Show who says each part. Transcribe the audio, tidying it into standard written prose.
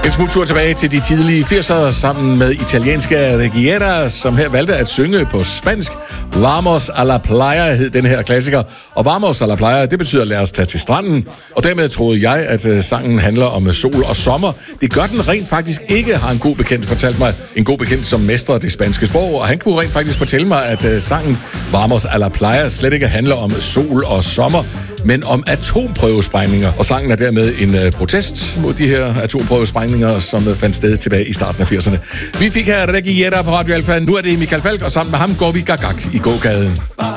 Speaker 1: En smuttur tilbage til de tidlige 80'ere sammen med italienske Reggiera, som her valgte at synge på spansk. Vamos a la playa hed den her klassiker. Og Vamos a la playa, det betyder lad os tage til stranden. Og dermed troede jeg, at sangen handler om sol og sommer. Det gør den rent faktisk ikke, har en god bekendt fortalt mig. En god bekendt, som mestrer det spanske sprog. Og han kunne rent faktisk fortælle mig, at sangen Vamos a la playa slet ikke handler om sol og sommer, men om atomprøvesprængninger. Og sangen er dermed en protest mod de her atomprøvesprængninger, som fandt sted tilbage i starten af 80'erne. Vi fik her Reggiera på Radio Alfa. Nu er det Michael Falk, og sammen med ham går vi gagag i gågaden.